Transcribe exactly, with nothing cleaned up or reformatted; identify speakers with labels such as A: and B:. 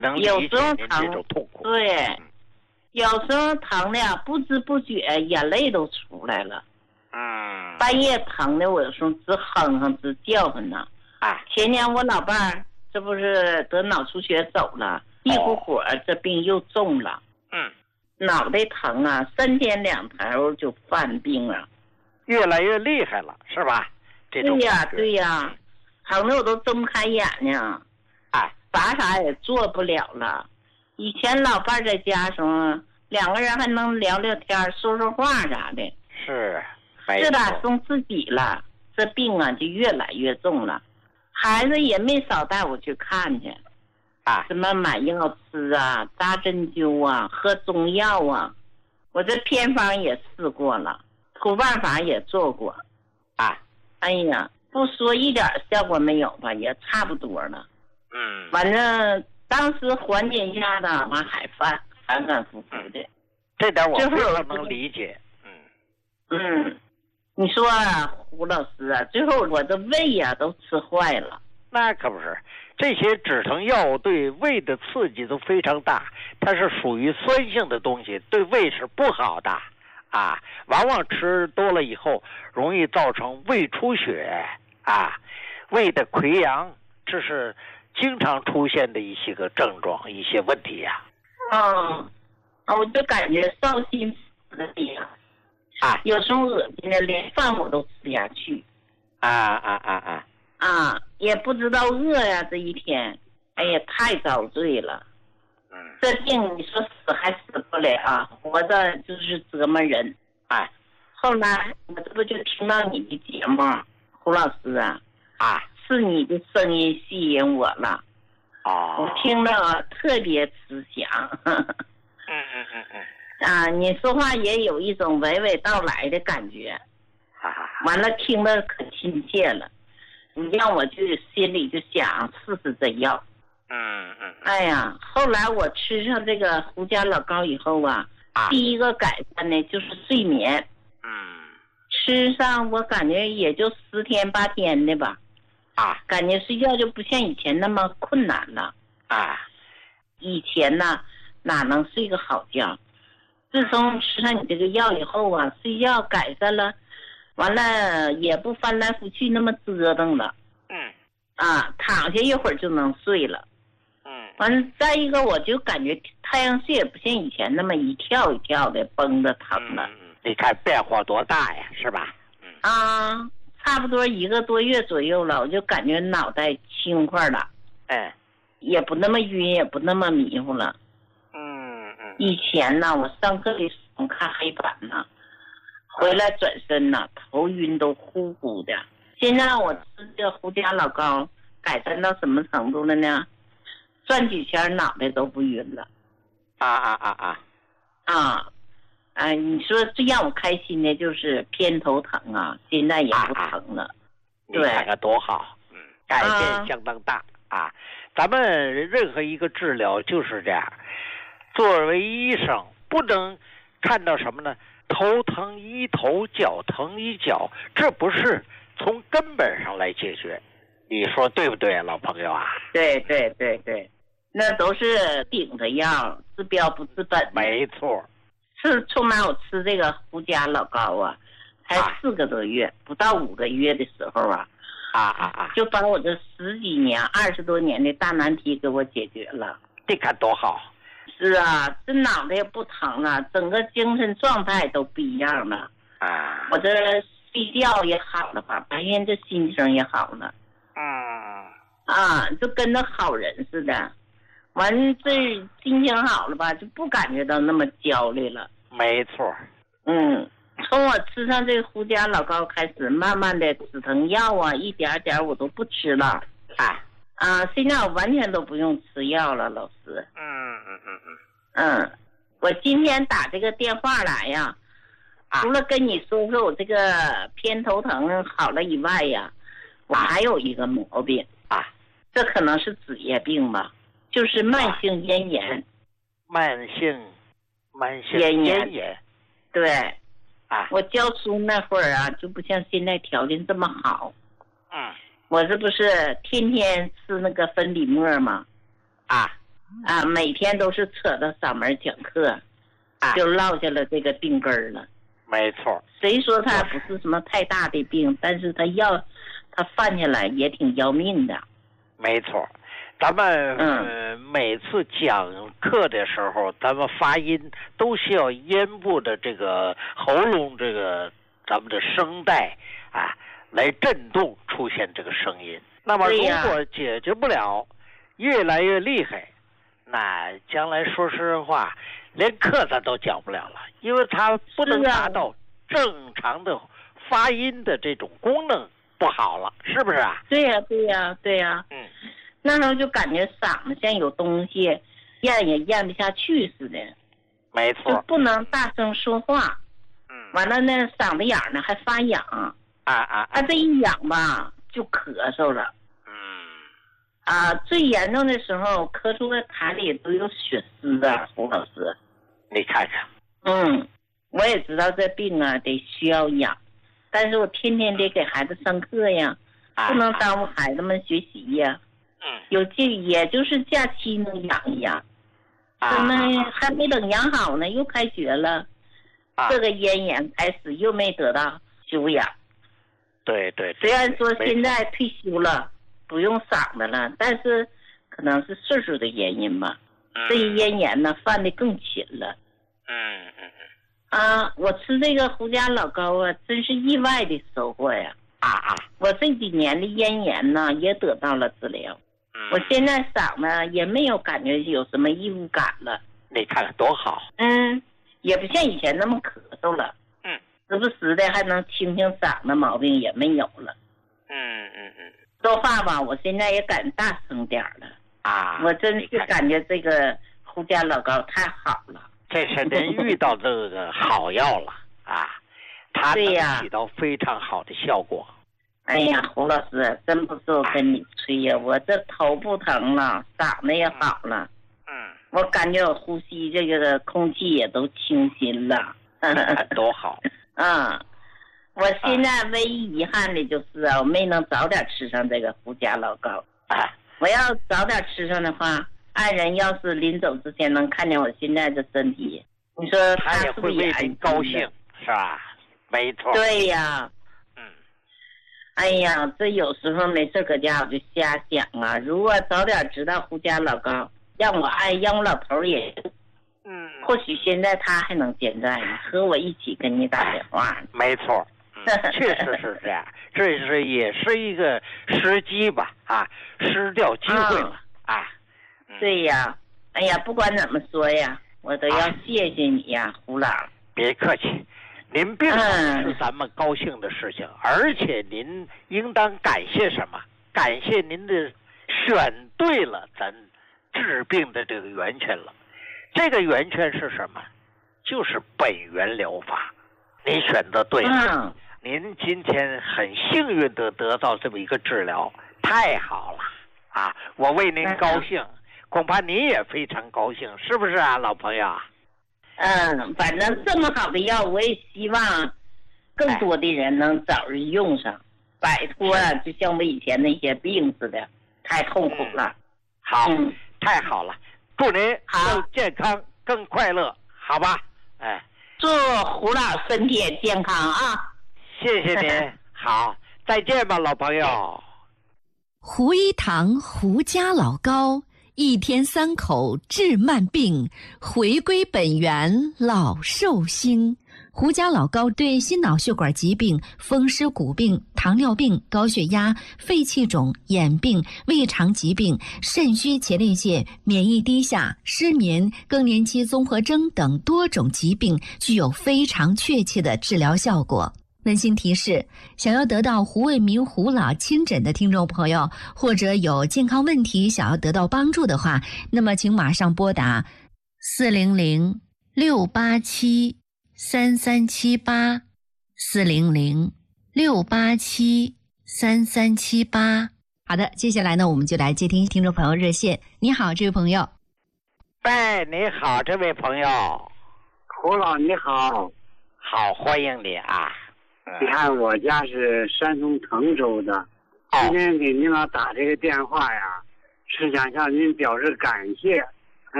A: 能理解您这种痛苦。
B: 对，嗯、有时候疼的呀，不知不觉眼泪都出来了。
A: 嗯，
B: 半夜疼的，我有时候直哼哼直叫唤呢。
A: 哎，
B: 前年我老伴儿这不是得脑出血走了，一股火，这病又重了。
A: 嗯，
B: 脑袋疼啊，三天两头就犯病了，
A: 越来越厉害了，是吧？这种
B: 对呀，对呀，疼的我都睁不开眼睛，
A: 哎，
B: 啥啥也做不了了。以前老伴儿在家的时候，两个人还能聊聊天、说说话啥的。
A: 是，
B: 自打生自己了，这病啊就越来越重了。孩子也没少带我去看去，
A: 啊，
B: 什么买药吃啊，扎针灸啊，喝中药啊，我这偏方也试过了，土办法也做过，
A: 啊，
B: 哎呀，不说一点效果没有吧，也差不多了。
A: 嗯，
B: 反正当时缓解一下子，完还反反反复复的，
A: 这点我非常能理解。嗯
B: 嗯。你说啊，胡老师啊，最后我的胃呀、啊、都吃坏了。
A: 那可不是，这些止疼药对胃的刺激都非常大，它是属于酸性的东西，对胃是不好的啊。往往吃多了以后，容易造成胃出血啊，胃的溃疡，这是经常出现的一些个症状，一些问题呀、
B: 啊。嗯，我就感觉烧心的呀。啊，有时候恶心的，连饭我都吃下去。
A: 啊啊啊啊！
B: 啊，也不知道饿呀，这一天，哎呀，太遭罪了。
A: 嗯，
B: 这病你说死还死不了，活着就是折磨人。
A: 哎，
B: 后来我这不就听到你的节目，胡老师啊，
A: 啊，
B: 是你的声音吸引我了。
A: 哦，
B: 我听了特别慈祥。
A: 嗯嗯嗯嗯。
B: 啊，你说话也有一种娓娓道来的感觉，完了听得可亲切了，你让我就心里就想试试这药。
A: 嗯嗯。
B: 哎呀，后来我吃上这个胡家老膏以后啊，
A: 啊
B: 第一个改善呢就是睡眠。
A: 嗯。
B: 吃上我感觉也就十天八天的吧，
A: 啊，
B: 感觉睡觉就不像以前那么困难了。
A: 啊，
B: 以前呢哪能睡个好觉？自从吃上你这个药以后啊，睡觉改善了，完了也不翻来覆去那么折腾了。
A: 嗯。
B: 啊，躺下一会儿就能睡了。
A: 嗯。
B: 完了，再一个我就感觉太阳穴也不像以前那么一跳一跳的绷着疼了。
A: 嗯，你看变化多大呀，是吧？
B: 嗯。啊，差不多一个多月左右了，我就感觉脑袋轻快了。
A: 哎。
B: 也不那么晕，也不那么迷糊了。以前呢，我上课的时候看黑板呢，回来转身呢，头晕都呼呼的。现在我吃这个胡家老膏，改善到什么程度了呢？转几圈脑袋都不晕了。
A: 啊啊啊啊！
B: 啊，哎，你说最让我开心的就是偏头疼啊，现在也不疼了。啊、
A: 对，你看看多好，嗯，改变相当大啊。啊咱们任何一个治疗就是这样。作为医生，不能看到什么呢？头疼医头，脚疼医脚，这不是从根本上来解决。你说对不对，老朋友啊？
B: 对对对对，那都是顶着药，治标不治本。
A: 没错。
B: 是从哪我吃这个胡家老膏啊，才四个多月，啊、不到五个月的时候啊，
A: 啊啊啊，
B: 就把我这十几年、二十多年的大难题给我解决了。
A: 你看多好。
B: 是啊，这脑袋也不疼了，整个精神状态都不一样了
A: 啊！
B: 我这睡觉也好了吧，白天这心情也好了。
A: 啊
B: 啊，就跟那好人似的。完，这心情好了吧，就不感觉到那么焦虑了。
A: 没错。
B: 嗯，从我吃上这个胡家老膏开始，慢慢的止疼药啊，一点点我都不吃了。
A: 啊。
B: 啊，现在我完全都不用吃药了，老师。
A: 嗯嗯嗯嗯。
B: 嗯，我今天打这个电话来呀，除了跟你说说我这个偏头疼好了以外呀，我还有一个毛病
A: 啊，
B: 这可能是职业病吧，就是慢性咽炎。
A: 慢性，慢性
B: 咽
A: 咽炎。
B: 对。
A: 啊。
B: 我教书那会儿啊，就不像现在条件这么好。
A: 嗯。
B: 我这不是天天吃那个粉笔沫吗？
A: 啊，
B: 啊，每天都是扯到嗓门讲课，啊、就落下了这个病根了。
A: 没错。
B: 谁说他不是什么太大的病，但是他要他犯下来也挺要命的。
A: 没错。咱们、嗯呃、每次讲课的时候，咱们发音都需要咽部的这个喉咙这个咱们的声带啊来震动出现这个声音。那么如果解决不了，越来越厉害，那将来说实话，连课咱都讲不了了，因为它不能达到正常的发音的这种功能不好了，是不是啊？
B: 对呀、啊，对呀、啊，对呀、啊。嗯。那时候就感觉嗓子像有东西咽也咽不下去似的。
A: 没错。
B: 就不能大声说话。嗯。完了呢，嗓子眼呢还发痒。
A: 啊啊啊！
B: 啊，这一痒吧，就咳嗽了。
A: 嗯。
B: 啊，最严重的时候，咳出的痰里都有血丝啊，胡老师。
A: 你看看。
B: 嗯，我也知道这病啊得需要养，但是我天天得给孩子上课呀，啊、不能耽误孩子们学习呀。
A: 嗯。
B: 有这也就是假期能养一养，
A: 啊、
B: 他们还没等养好呢，又开学了，
A: 啊、
B: 这个咽炎开始又没得到休养。
A: 对对。
B: 虽然说现在退休了，不用嗓子了，但是可能是岁数的原因吧，嗯、这一咽炎呢犯的更勤了。
A: 嗯嗯嗯。
B: 啊，我吃这个胡家老高啊，真是意外的收获呀！
A: 啊啊！
B: 我这几年的咽炎呢，也得到了治疗。
A: 嗯。
B: 我现在嗓子也没有感觉有什么异物感了。
A: 你看看多好。
B: 嗯，也不像以前那么咳嗽了。
A: 嗯。
B: 时不时的还能清清嗓子毛病也没有了。
A: 嗯嗯嗯。
B: 说话吧，我现在也敢大声点了。
A: 啊。
B: 我真是感觉这个胡家老高太好了。
A: 这是您遇到这个好药了啊，它能起到非常好的效果。
B: 哎呀，胡老师，真不是我跟你吹呀，我这头不疼了，嗓子也好了。
A: 嗯。
B: 我感觉我呼吸这个空气也都清新了。
A: 多好。
B: 嗯，我现在唯一遗憾的就是啊，我没能早点吃上这个胡家老高。
A: 啊。
B: 我要早点吃上的话，爱人要是临走之前能看见我现在的身体，你说
A: 他也会为您高兴，是吧？没错。
B: 对呀。
A: 嗯。
B: 哎呀，这有时候没事搁家我就瞎想啊，如果早点知道胡家老高，让我爱让我老头也，
A: 嗯，
B: 或许现在他还能健在呢，和我一起跟你打电话。
A: 没错。嗯、确实是这样，这是也是一个时机吧？啊，失掉机会了啊。啊
B: 对呀，哎呀，不管怎么说呀，我都要谢谢你呀，啊、胡老。
A: 别客气，您病是咱们高兴的事情，嗯、而且您应当感谢什么？感谢您的选对了咱治病的这个源泉了。这个源泉是什么？就是本源疗法。您选择对了，嗯、您今天很幸运的得到这么一个治疗，太好了啊！我为您高兴。嗯恐怕你也非常高兴，是不是啊，老朋友？
B: 嗯，反正这么好的药，我也希望更多的人能早日用上，摆脱啊，就像我以前那些病似的，太痛苦了。
A: 嗯、好、嗯，太好了，祝您更健康、更快乐，好吧？哎，
B: 祝胡老身体也健康啊！
A: 谢谢您，好，再见吧，老朋友。
C: 胡一堂胡家老高。一天三口治慢病，回归本源老寿星。胡家老高对心脑血管疾病、风湿骨病、糖尿病、高血压、肺气肿、眼病、胃肠疾病、肾虚前列腺、免疫低下、失眠、更年期综合征等多种疾病具有非常确切的治疗效果。温馨提示，想要得到胡卫民胡老亲诊的听众朋友，或者有健康问题想要得到帮助的话，那么请马上拨打四零零六八七三三七八 四零零六八七三三七八。好的，接下来呢，我们就来接听听众朋友热线。你好，这位朋友。
A: 喂，你好，这位朋友。
D: 胡老你好。
A: 好，欢迎你啊。
D: 你看我家是山东滕州的，今天给您老打这个电话呀，是想向您表示感谢，